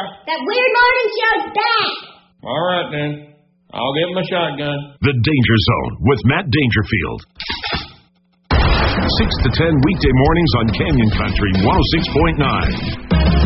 That Weird Morning Show's back. All right, then. I'll get my shotgun. The Danger Zone with Matt Dangerfield. 6 to 10 weekday mornings on Canyon Country 106.9.